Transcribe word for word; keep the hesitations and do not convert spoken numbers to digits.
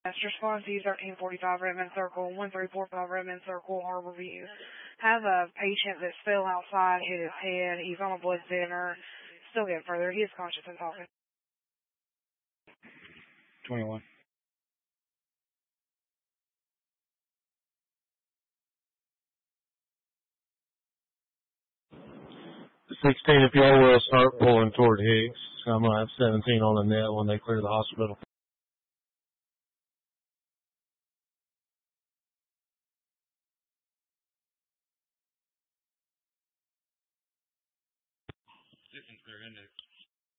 Master Response, E thirteen forty-five Redmond Circle, one three four five Redmond Circle, Harborview. Have a patient that fell outside, hit his head. He's on a blood thinner. Still getting further. He is conscious and talking. twenty-one. sixteen, if y'all will start pulling toward Hicks. I'm going to have seventeen on the net when they clear the hospital. Clear index.